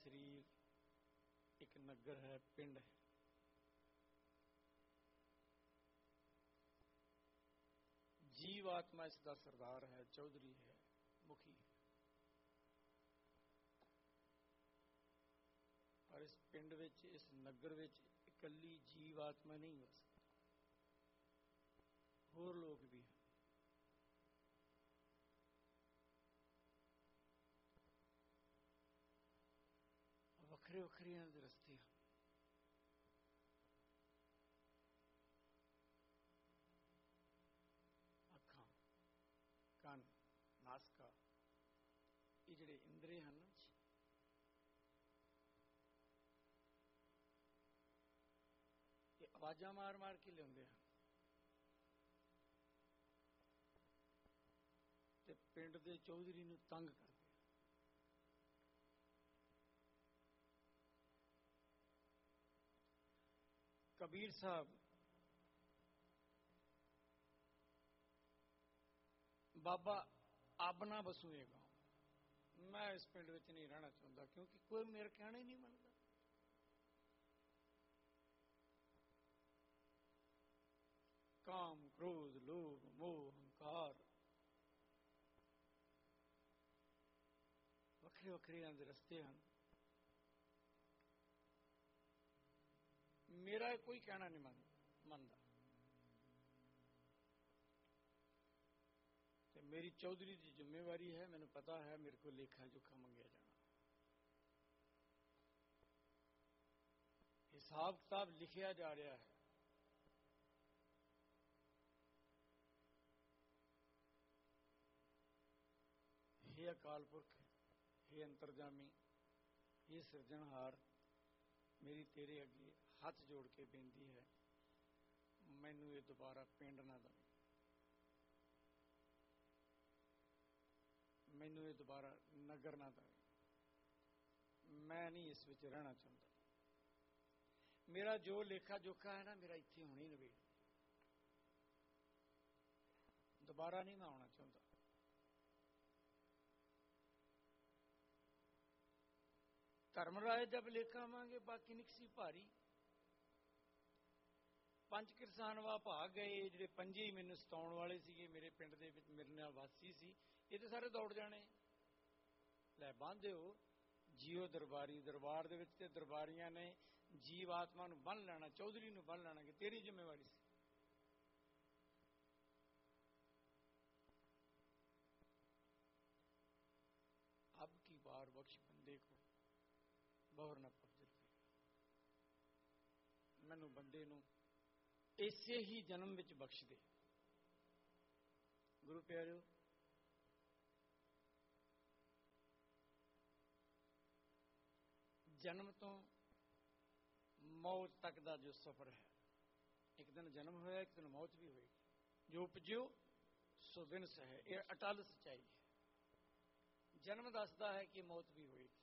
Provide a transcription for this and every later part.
ਸਰੀਰ ਇੱਕ ਨਗਰ ਹੈ, ਪਿੰਡ ਹੈ। ਜੀਵ ਆਤਮਾ ਇਸ ਦਾ ਸਰਦਾਰ ਹੈ, ਚੌਧਰੀ ਹੈ, ਮੁਖੀ ਹੈ। ਪਰ ਇਸ ਪਿੰਡ ਵਿੱਚ, ਇਸ ਨਗਰ ਵਿੱਚ ਇਕੱਲੀ ਜੀਵ ਆਤਮਾ ਨਹੀਂ ਵਸਦੀ, ਹੋਰ ਲੋਕ ਵੀ ਹਨ। ਵੱਖਰੇ ਵੱਖਰੇ ਦੇ ਰਸਤੇ ਹਨ। ਅੱਖਾਂ, ਕੰਨ, ਨਾਸਕਾ, ਇਹ ਜਿਹੜੇ ਇੰਦਰੇ ਹਨ, ਇਹ ਆਵਾਜ਼ਾਂ ਮਾਰ ਮਾਰ ਕੇ ਲਿਆਉਂਦੇ ਹਨ ਤੇ ਪਿੰਡ ਦੇ ਚੌਧਰੀ ਨੂੰ ਤੰਗ ਕਰਦੇ। ਕਬੀਰ ਸਾਹਿਬ ਬਾਬਾ ਅਬ ਨਾ ਬਸੂਏਗਾ, ਮੈਂ ਇਸ ਪਿੰਡ ਵਿੱਚ ਨਹੀਂ ਰਹਿਣਾ ਚਾਹੁੰਦਾ, ਕਿਉਂਕਿ ਕੋਈ ਮੇਰਾ ਕਹਿਣਾ ਹੀ ਨਹੀਂ ਮੰਨਦਾ। ਕਾਮ, ਕ੍ਰੋਧ, ਲੋਭ, ਮੋਹ, ਹੰਕਾਰ, ਵੱਖਰੇ ਵੱਖਰੇ ਦੇ ਰਸਤੇ ਹਨ। ਮੇਰਾ ਕੋਈ ਕਹਿਣਾ ਨਹੀਂ ਮੰਨਦਾ ਤੇ ਮੇਰੀ ਚੌਧਰੀ ਦੀ ਜ਼ਿੰਮੇਵਾਰੀ ਹੈ। ਮੈਨੂੰ ਪਤਾ ਹੈ ਮੇਰੇ ਕੋਲ ਲੇਖਾ ਜੋਖਾ ਮੰਗਿਆ ਜਾਣਾ, ਹਿਸਾਬ ਕਿਤਾਬ ਲਿਖਿਆ ਜਾ ਰਿਹਾ ਹੈ। ਹੇ ਅਕਾਲ ਪੁਰਖ, ਹੇ ਅੰਤਰਜਾਮੀ, ਹੇ ਸਿਰਜਣਹਾਰ, ਮੇਰੀ ਤੇਰੇ ਅੱਗੇ ਹੱਥ ਜੋੜ ਕੇ ਬੇਨਤੀ ਹੈ, ਮੈਨੂੰ ਇਹ ਦੁਬਾਰਾ ਪਿੰਡ ਨਾ ਦੇਵੇ, ਮੈਨੂੰ ਇਹ ਦੁਬਾਰਾ ਨਗਰ ਨਾ ਦੇਵੇ। ਮੈਂ ਨਹੀਂ ਇਸ ਵਿੱਚ ਰਹਿਣਾ ਚਾਹੁੰਦਾ। ਮੇਰਾ ਜੋ ਲੇਖਾ ਜੋਖਾ ਹੈ ਨਾ, ਮੇਰਾ ਇੱਥੇ ਹੋਣੀ ਨਵੇੜ, ਦੁਬਾਰਾ ਨਹੀਂ ਮੈਂ ਆਉਣਾ ਚਾਹੁੰਦਾ। ਧਰਮਰਾਜ ਜਬ ਲੇਖਾ ਆਵਾਂਗੇ, ਬਾਕੀ ਨਿਕਸੀ ਭਾਰੀ। ਪੰਜ ਕਿਰਸਾਨ ਵਾ ਭਾਗ ਗਏ, ਜਿਹੜੇ ਪੰਜੇ ਹੀ ਮੈਨੂੰ ਸਤਾਉਣ ਵਾਲੇ ਸੀਗੇ, ਮੇਰੇ ਪਿੰਡ ਦੇ ਵਿੱਚ ਮੇਰੇ ਨਾਲ ਵਾਸੀ ਸੀ, ਇਹ ਤੇ ਸਾਰੇ ਦੌੜ ਜਾਣੇ। ਲੈ ਬਾਂਧਿਓ ਜੀਓ ਦਰਬਾਰੀ, ਦਰਬਾਰ ਦੇ ਵਿੱਚ ਤੇ ਦਰਬਾਰੀਆਂ ਨੇ ਜੀਵ ਆਤਮਾ ਨੂੰ ਬੰਨ੍ਹ ਲੈਣਾ, ਚੌਧਰੀ ਨੂੰ ਬੰਨ੍ਹ ਲੈਣਾ, ਕਿ ਤੇਰੀ ਜ਼ਿੰਮੇਵਾਰੀ ਸੀ। ਅਬ ਕੀ ਬਾਰ ਬਖਸ਼ ਬੰਦੇ ਕੋ ਬਹੁਰ ਨਾ ਪਵਜਲ। ਮੈਨੂੰ ਬੰਦੇ ਨੂੰ ਇਸੇ ਹੀ ਜਨਮ ਵਿੱਚ ਬਖਸ਼ ਦੇ। ਗੁਰੂ ਪਿਆਰਿਓ, ਜਨਮ ਤੋਂ ਮੌਤ ਤੱਕ ਦਾ ਜੋ ਸਫ਼ਰ ਹੈ, ਇੱਕ ਦਿਨ ਜਨਮ ਹੋਇਆ, ਇੱਕ ਦਿਨ ਮੌਤ ਵੀ ਹੋਏਗੀ। ਜੋ ਉਪਜਿਓ ਸੋ ਬਿਨਸ ਹੈ, ਇਹ ਅਟਲ ਸੱਚਾਈ ਹੈ। ਜਨਮ ਦੱਸਦਾ ਹੈ ਕਿ ਮੌਤ ਵੀ ਹੋਏਗੀ।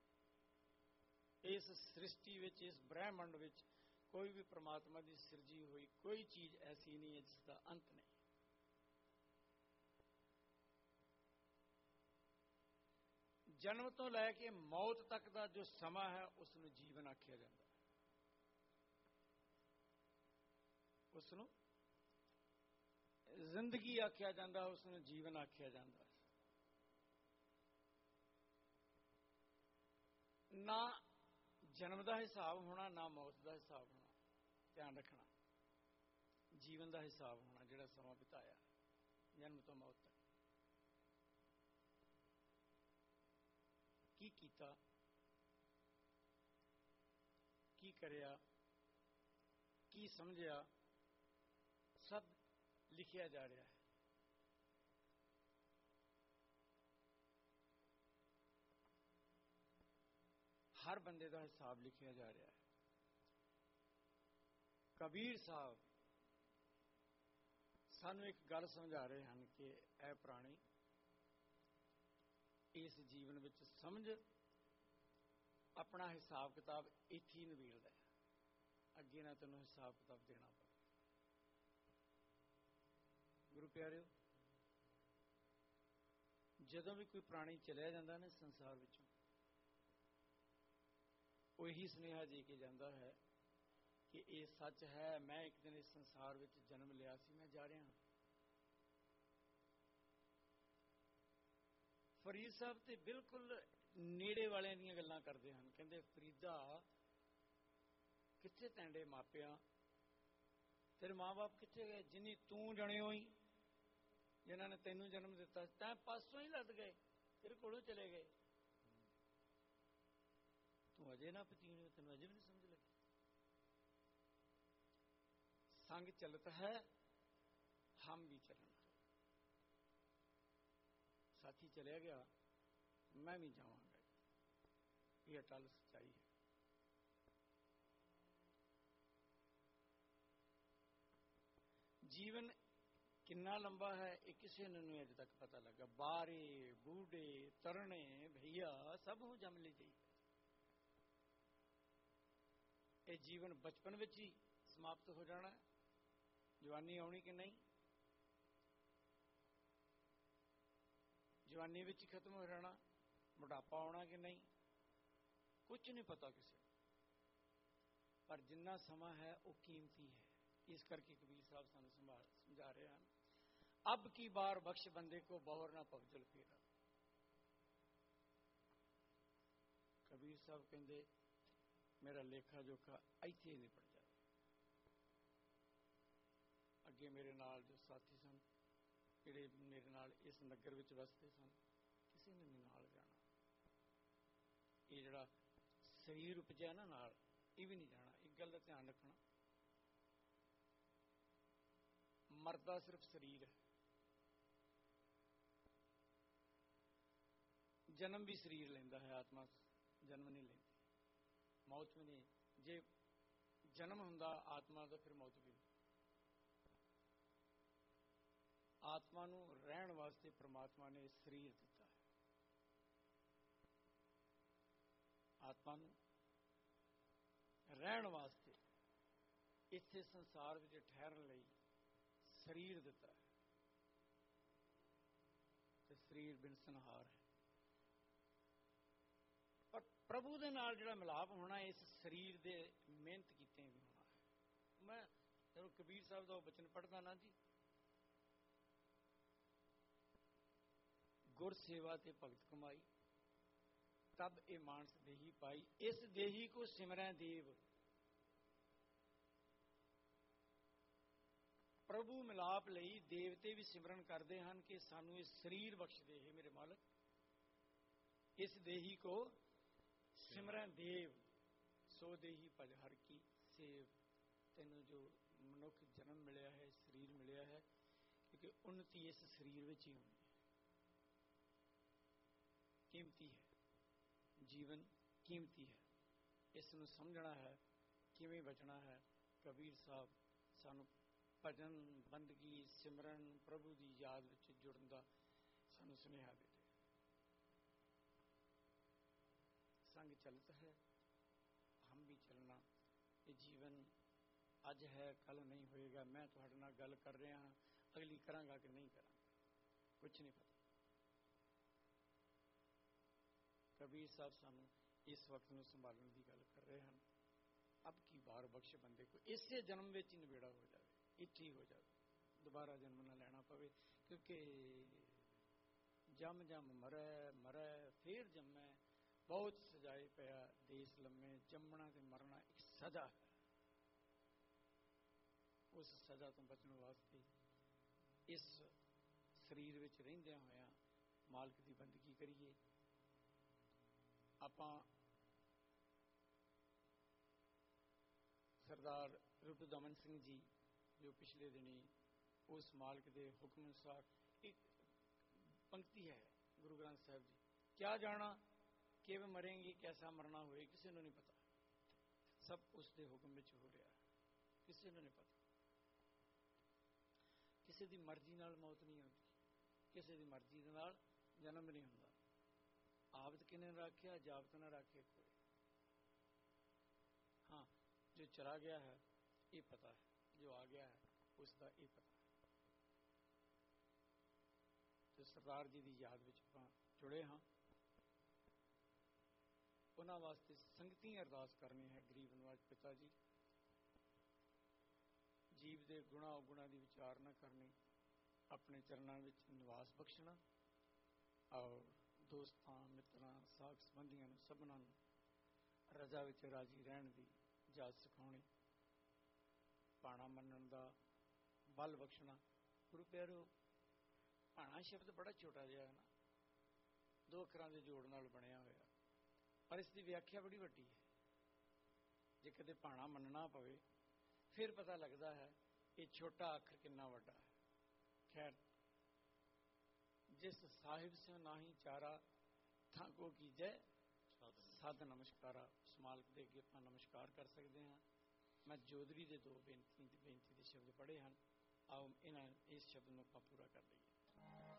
ਇਸ ਸ੍ਰਿਸ਼ਟੀ ਵਿੱਚ, ਇਸ ਬ੍ਰਹਿਮੰਡ ਵਿੱਚ ਕੋਈ ਵੀ ਪ੍ਰਮਾਤਮਾ ਦੀ ਸਿਰਜੀ ਹੋਈ ਕੋਈ ਚੀਜ਼ ਐਸੀ ਨਹੀਂ ਹੈ ਜਿਸ ਦਾ ਅੰਤ ਨਹੀਂ। ਜਨਮ ਤੋਂ ਲੈ ਕੇ ਮੌਤ ਤੱਕ ਦਾ ਜੋ ਸਮਾਂ ਹੈ, ਉਸ ਨੂੰ ਜੀਵਨ ਆਖਿਆ ਜਾਂਦਾ ਹੈ। ਉਸ ਨੂੰ ਜ਼ਿੰਦਗੀ ਆਖਿਆ ਜਾਂਦਾ, ਉਸ ਨੂੰ ਜੀਵਨ ਆਖਿਆ ਜਾਂਦਾ। ਨਾ ਜਨਮ ਦਾ ਹਿਸਾਬ ਹੋਣਾ, ਨਾ ਮੌਤ ਦਾ ਹਿਸਾਬ ਹੋਣਾ। ਧਿਆਨ ਰੱਖਣਾ, ਜੀਵਨ ਦਾ ਹਿਸਾਬ ਹੋਣਾ, ਜਿਹੜਾ ਸਮਾਂ ਬਿਤਾਇਆ ਜਨਮ ਤੋਂ ਮੌਤ ਤੱਕ। ਕੀ ਕੀਤਾ, ਕੀ ਕਰਿਆ, ਕੀ ਸਮਝਿਆ, ਸਭ ਲਿਖਿਆ ਜਾ ਰਿਹਾ ਹੈ। ਹਰ ਬੰਦੇ ਦਾ ਹਿਸਾਬ ਲਿਖਿਆ ਜਾ ਰਿਹਾ ਹੈ। ਕਬੀਰ ਸਾਹਿਬ ਸਾਨੂੰ ਇੱਕ ਗੱਲ ਸਮਝਾ ਰਹੇ ਹਨ ਕਿ ਇਹ ਪ੍ਰਾਣੀ ਇਸ ਜੀਵਨ ਵਿੱਚ ਸਮਝ ਆਪਣਾ ਹਿਸਾਬ ਕਿਤਾਬ ਇੱਥੇ ਹੀ ਨਿਬੇੜਦਾ ਹੈ, ਅੱਗੇ ਨਾ ਤੈਨੂੰ ਹਿਸਾਬ ਕਿਤਾਬ ਦੇਣਾ ਪਵੇ। ਗੁਰੂ ਪਿਆਰਿਓ, ਜਦੋਂ ਵੀ ਕੋਈ ਪ੍ਰਾਣੀ ਚਲਿਆ ਜਾਂਦਾ ਨਾ ਸੰਸਾਰ ਵਿੱਚੋਂ, ਉਹੀ ਸੁਨੇਹਾ ਦੇ ਕੇ ਜਾਂਦਾ ਹੈ ਕਿ ਇਹ ਸੱਚ ਹੈ, ਮੈਂ ਇੱਕ ਦਿਨ ਇਸ ਸੰਸਾਰ ਵਿੱਚ ਜਨਮ ਲਿਆ ਸੀ, ਮੈਂ ਜਾ ਰਿਹਾ ਹਾਂ। ਫਰੀਦ ਸਾਹਿਬ ਤੇ ਬਿਲਕੁਲ ਨੇੜੇ ਵਾਲਿਆਂ ਦੀਆਂ ਗੱਲਾਂ ਕਰਦੇ ਹਨ। ਕਹਿੰਦੇ, ਫਰੀਦਾ ਕਿੱਥੇ ਤੈਂਡੇ ਮਾਪਿਆਂ, ਤੇਰੇ ਮਾਂ-ਬਾਪ ਕਿੱਥੇ ਗਏ? ਜਿੰਨੀ ਤੂੰ ਜਣਿਓ ਹੀ, ਜਿਨ੍ਹਾਂ ਨੇ ਤੈਨੂੰ ਜਨਮ ਦਿੱਤਾ, ਤੈਂ ਪਾਸੋਂ ਹੀ ਲੱਦ ਗਏ, ਤੇਰੇ ਕੋਲੋਂ ਚਲੇ ਗਏ। ਤੂੰ ਅਜੇ ਨਾ ਪਤੀਣ, ਤੈਨੂੰ ਅਜੇ ਵੀ ਨਹੀਂ ਸਮਝ ਲੱਗੀ। ਸੰਗ ਚਲਤ ਹੈ ਹਮ ਵੀ ਚਲਣਾ, ਸਾਥੀ ਚਲਿਆ ਗਿਆ, ਮੈਂ ਵੀ ਜਾਵਾਂਗਾ। ਇਹ ਅਟਲ ਸੱਚਾਈ ਹੈ। ਜੀਵਨ ਕਿੰਨਾ ਲੰਬਾ ਹੈ ਇਹ ਕਿਸੇ ਨੂੰ ਨਹੀਂ ਅਜੇ ਤੱਕ ਪਤਾ ਲੱਗਾ। ਬਾਰੇ ਬੂਢੇ ਤਰਣੇ ਭਈਆ ਸਭ ਨੂੰ ਜੰਮ ਲਈ ਗਈ। ਇਹ ਜੀਵਨ ਬਚਪਨ ਵਿੱਚ ਹੀ ਸਮਾਪਤ ਹੋ ਜਾਣਾ। ਜਵਾਨੀ ਆਉਣੀ ਕਿ ਨਹੀਂ, ਜਵਾਨੀ ਵਿੱਚ ਹੀ ਖਤਮ ਹੋ ਜਾਣਾ। ਬੁਢਾਪਾ ਆਉਣਾ ਕਿ ਨਹੀਂ, ਕੁਝ ਨਹੀਂ ਪਤਾ ਕਿਸੇ ਨੂੰ। ਪਰ ਜਿੰਨਾ ਸਮਾਂ ਹੈ ਉਹ ਕੀਮਤੀ ਹੈ। ਇਸ ਕਰਕੇ ਕਬੀਰ ਸਾਹਿਬ ਸਾਨੂੰ ਸਮਝਾ ਰਹੇ ਹਨ, ਅਬ ਕੀ ਬਾਰ ਬਖਸ਼ ਬੰਦੇ ਕੋ ਬਹੁਰ ਨਾ ਭਵਜਲ ਫੇਰਾ। ਕਬੀਰ ਸਾਹਿਬ ਕਹਿੰਦੇ, ਮੇਰਾ ਲੇਖਾ ਜੋਖਾ ਇੱਥੇ ਹੀ ਨਿਪਟ ਜਾਵੇ। ਅੱਗੇ ਮੇਰੇ ਨਾਲ ਜੋ ਸਾਥੀ ਸਨ, ਜਿਹੜੇ ਮੇਰੇ ਨਾਲ ਇਸ ਨਗਰ ਵਿੱਚ ਵਸਦੇ ਸਨ, ਕਿਸੇ ਨੇ ਨਹੀਂ ਨਾਲ ਜਾਣਾ। ਇਹ ਜਿਹੜਾ ਸਰੀਰ ਉਪਜਿਆ ਨਾ ਨਾਲ, ਇਹ ਵੀ ਨਹੀਂ ਜਾਣਾ। ਇੱਕ ਗੱਲ ਦਾ ਧਿਆਨ ਰੱਖਣਾ, ਮਰਦਾ ਸਿਰਫ ਸਰੀਰ ਹੈ। ਜਨਮ ਵੀ ਸਰੀਰ ਲੈਂਦਾ ਹੈ, ਆਤਮਾ ਜਨਮ ਨਹੀਂ ਲੈਂਦੀ। ਮੌਤ ਵੀ ਨਹੀਂ। ਜੇ ਜਨਮ ਹੁੰਦਾ ਆਤਮਾ ਦਾ, ਫਿਰ ਮੌਤ ਵੀ ਨਹੀਂ। ਆਤਮਾ ਨੂੰ ਰਹਿਣ ਵਾਸਤੇ ਪ੍ਰਮਾਤਮਾ ਨੇ ਸਰੀਰ ਦਿੱਤਾ ਹੈ। ਆਤਮਾ ਨੂੰ ਰਹਿਣ ਵਾਸਤੇ, ਇੱਥੇ ਸੰਸਾਰ ਵਿੱਚ ਠਹਿਰਨ ਲਈ ਸਰੀਰ ਦਿੱਤਾ ਹੈ। ਤੇ ਸਰੀਰ ਬਿਨ ਸੰਹਾਰ ਹੈ। ਪਰ ਪ੍ਰਭੂ ਦੇ ਨਾਲ ਜਿਹੜਾ ਮਿਲਾਪ ਹੋਣਾ, ਇਸ ਸਰੀਰ ਦੇ ਮਿਹਨਤ ਕੀਤੇ ਵੀ ਹੋਣਾ ਹੈ। ਮੈਂ ਜਦੋਂ ਕਬੀਰ ਸਾਹਿਬ ਦਾ ਉਹ ਬਚਨ ਪੜ੍ਹਦਾ ਨਾ ਜੀ, ਗੁਰ ਸੇਵਾ ਤੇ ਭਗਤ ਕਮਾਈ, ਤਬ ਇਹ ਮਾਨਸ ਦੇਹੀ ਪਾਈ, ਇਸ ਦੇਹੀ ਕੋ ਸਿਮਰੈ ਦੇਵ। ਪ੍ਰਭੂ ਮਿਲਾਪ ਲਈ ਦੇਵਤੇ ਵੀ ਸਿਮਰਨ ਕਰਦੇ ਹਨ ਕਿ ਸਾਨੂੰ ਇਹ ਸਰੀਰ ਬਖਸ਼ ਦੇ ਹੈ ਮੇਰੇ ਮਾਲਕ। ਇਸ ਦੇਹੀ ਕੋ ਸਿਮਰੈ ਦੇਵ, ਸੋ ਦੇਹੀ ਭਜ ਹਰ ਕੀ ਸੇਵ। ਤੈਨੂੰ ਜੋ ਮਨੁੱਖ ਜਨਮ ਮਿਲਿਆ ਹੈ, ਸਰੀਰ ਮਿਲਿਆ ਹੈ, ਕਿਉਂਕਿ ਉન્નਤੀ ਇਸ ਸਰੀਰ ਵਿੱਚ ਹੀ ਹੋਣੀ ਹੈ। ਕੀਮਤੀ ਹੈ, ਜੀਵਨ ਕੀਮਤੀ ਹੈ। ਇਸ ਨੂੰ ਸਮਝਣਾ ਹੈ, ਕਿਵੇਂ ਬਚਣਾ ਹੈ। ਕਬੀਰ ਸਾਹਿਬ ਸਾਨੂੰ ਭਜਨ, ਬੰਦਗੀ, ਸਿਮਰਨ, ਪ੍ਰਭੂ ਦੀ ਯਾਦ ਵਿੱਚ ਜੁੜਨ ਦਾ ਸਾਨੂੰ ਸੁਨੇਹਾ ਦੇ ਰਹੇ। ਸੰਗ ਚਲਤ ਹੈ ਹਮ ਵੀ ਚਲਣਾ। ਇਹ ਜੀਵਨ ਅੱਜ ਹੈ, ਕੱਲ ਨਹੀਂ ਹੋਏਗਾ। ਮੈਂ ਤੁਹਾਡੇ ਨਾਲ ਗੱਲ ਕਰ ਰਿਹਾ ਹਾਂ, ਅਗਲੀ ਕਰਾਂਗਾ ਕਿ ਨਹੀਂ ਕਰਾਂਗਾ, ਕੁਝ ਨਹੀਂ ਪਤਾ। ਕਬੀਰ ਸਾਹਿਬ ਸਾਨੂੰ ਇਸ ਵਕਤ ਨੂੰ ਸੰਭਾਲਣ ਦੀ ਗੱਲ ਕਰ ਰਹੇ ਹਨ। ਅਬ ਕੀ ਬਾਰ ਬਖਸ਼ ਬੰਦੇ ਕੋ, ਇਸੇ ਜਨਮ ਵਿੱਚ ਹੀ ਨਿਬੇੜਾ ਹੋ ਜਾਵੇ, ਇੱਥੇ ਹੀ ਹੋ ਜਾਵੇ, ਦੁਬਾਰਾ ਜਨਮ ਨਾ ਲੈਣਾ ਪਵੇ। ਕਿਉਂਕਿ ਜਮ ਜਮ ਮਰੈ, ਮਰੈ ਫੇਰ ਜੰਮੈ, ਬਹੁਤ ਸਜਾਏ ਪਿਆ ਦੇਸ ਲੰਮੇ। ਜੰਮਣਾ ਤੇ ਮਰਨਾ ਇੱਕ ਸਜ਼ਾ ਹੈ। ਉਸ ਸਜ਼ਾ ਤੋਂ ਬਚਣ ਵਾਸਤੇ ਇਸ ਸਰੀਰ ਵਿੱਚ ਰਹਿੰਦਿਆਂ ਹੋਇਆਂ ਮਾਲਕ ਦੀ ਬੰਦਗੀ ਕਰੀਏ। ਆਪਾਂ ਸਰਦਾਰ ਰੂਪਦਮਨ ਸਿੰਘ ਜੀ, ਜੋ ਪਿਛਲੇ ਦਿਨੀ ਉਸ ਮਾਲਕ ਦੇ ਹੁਕਮ ਅਨੁਸਾਰ, ਇੱਕ ਪੰਕਤੀ ਹੈ ਗੁਰੂ ਗ੍ਰੰਥ ਸਾਹਿਬ ਜੀ, ਕਿਆ ਜਾਣਾ ਕਿਵੇਂ ਮਰੇਂਗੇ, ਕੈਸਾ ਮਰਨਾ ਹੋਏ, ਕਿਸੇ ਨੂੰ ਨਹੀਂ ਪਤਾ। ਸਭ ਉਸ ਦੇ ਹੁਕਮ ਵਿੱਚ ਹੋ ਰਿਹਾ, ਕਿਸੇ ਨੂੰ ਨਹੀਂ ਪਤਾ। ਕਿਸੇ ਦੀ ਮਰਜ਼ੀ ਨਾਲ ਮੌਤ ਨਹੀਂ ਹੁੰਦੀ, ਕਿਸੇ ਦੀ ਮਰਜ਼ੀ ਦੇ ਨਾਲ ਜਨਮ ਨਹੀਂ ਹੁੰਦਾ। ਆਬਦ ਕਿਨੇ ਰੱਖਿਆ, ਜਾਬਤ ਨਾ ਰੱਖੇ ਕੋਈ। ਹਾਂ, ਜੋ ਚਲਾ ਗਿਆ ਹੈ ਇਹ ਪਤਾ ਹੈ, ਜੋ ਆ ਗਿਆ ਹੈ ਉਸ ਦਾ ਇਹ ਪਤਾ ਹੈ। ਤੇ ਸਰਦਾਰ ਜੀ ਦੀ ਯਾਦ ਵਿੱਚ ਆਪਾਂ ਜੁੜੇ ਹਾਂ। ਉਹਨਾਂ ਵਾਸਤੇ ਸੰਗਤੀ ਅਰਦਾਸ ਕਰਨੀ ਹੈ। ਗਰੀਬ ਨਿਵਾਜ ਪਿਤਾ ਜੀ, ਜੀਵ ਦੇ ਗੁਣਾ ਔਗੁਣਾ ਦੀ ਵਿਚਾਰ ਨਾ ਕਰਨੀ, ਆਪਣੇ ਚਰਨਾਂ ਵਿੱਚ ਨਿਵਾਸ ਬਖਸ਼ਣਾ, ਔਰ ਦੋਸਤਾਂ ਮਿੱਤਰਾਂ ਸਾਕ ਸੰਬੰਧੀਆਂ ਨੂੰ ਸਭਨਾਂ ਨੂੰ ਰਜ਼ਾ ਵਿੱਚ ਰਾਜੀ ਰਹਿਣ ਦੀ ਜਾਚ ਸਿਖਾਉਣੀ, ਭਾਣਾ ਮੰਨਣ ਦਾ ਬਲ ਬਖਸ਼ਣਾ। ਗੁਰੂ ਪਿਆਰਿਓ, ਭਾਣਾ ਸ਼ਬਦ ਬੜਾ ਛੋਟਾ ਜਿਹਾ ਹੈ ਨਾ, 2 ਅੱਖਰਾਂ ਦੇ ਜੋੜ ਨਾਲ ਬਣਿਆ ਹੋਇਆ, ਪਰ ਇਸ ਦੀ ਵਿਆਖਿਆ ਬੜੀ ਵੱਡੀ ਹੈ। ਜੇ ਕਦੇ ਭਾਣਾ ਮੰਨਣਾ ਪਵੇ ਫਿਰ ਪਤਾ ਲੱਗਦਾ ਹੈ ਇਹ ਛੋਟਾ ਅੱਖਰ ਕਿੰਨਾ ਵੱਡਾ ਹੈ। ਖੈਰ, ਜਿਸ ਸਾਹਿਬ ਸਿਉ ਨਾਹੀ ਚਾਰਾ, ਥਾਂ ਕੋ ਕੀਜੈ ਸਾਧ ਨਮਸਕਾਰਾ। ਉਸ ਮਾਲਕ ਦੇ ਅੱਗੇ ਆਪਾਂ ਨਮਸਕਾਰ ਕਰ ਸਕਦੇ ਹਾਂ। ਮੈਂ ਜੋਦਰੀ ਦੇ 2 ਬੇਨਤੀ ਦੇ ਸ਼ਬਦ ਪੜ੍ਹੇ ਹਨ। ਆਓ ਇਸ ਸ਼ਬਦ ਨੂੰ ਆਪਾਂ ਪੂਰਾ ਕਰ ਲਈਏ।